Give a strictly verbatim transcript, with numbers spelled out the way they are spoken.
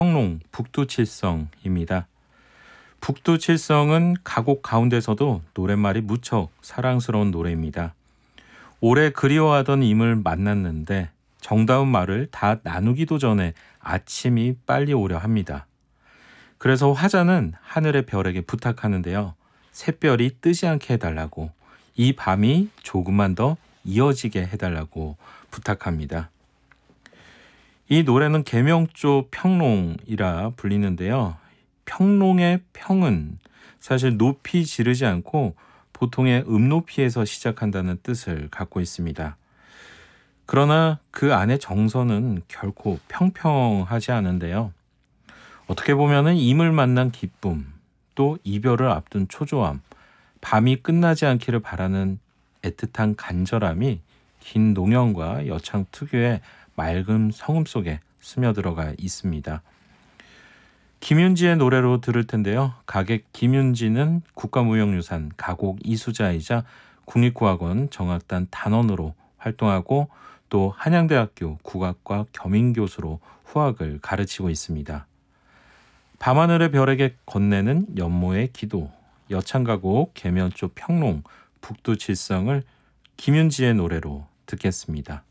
평농 북두칠성입니다. 북두칠성은 가곡 가운데서도 노랫말이 무척 사랑스러운 노래입니다. 오래 그리워하던 임을 만났는데 정다운 말을 다 나누기도 전에 아침이 빨리 오려 합니다. 그래서 화자는 하늘의 별에게 부탁하는데요. 새별이 뜨지 않게 해달라고, 이 밤이 조금만 더 이어지게 해달라고 부탁합니다. 이 노래는 계명조 평농이라 불리는데요. 평농의 평은 사실 높이 지르지 않고 보통의 음높이에서 시작한다는 뜻을 갖고 있습니다. 그러나 그 안의 정서는 결코 평평하지 않은데요. 어떻게 보면 임을 만난 기쁨, 또 이별을 앞둔 초조함, 밤이 끝나지 않기를 바라는 애틋한 간절함이 긴 농연과 여창 특유의 맑은 성음 속에 스며들어가 있습니다. 김윤지의 노래로 들을 텐데요. 가객 김윤지는 국가무형유산 가곡 이수자이자 국립고학원 정악단 단원으로 활동하고 또 한양대학교 국악과 겸임교수로 후학을 가르치고 있습니다. 밤하늘의 별에게 건네는 연모의 기도, 여창가곡 계면조 평농 북두칠성을 김윤지의 노래로 듣겠습니다.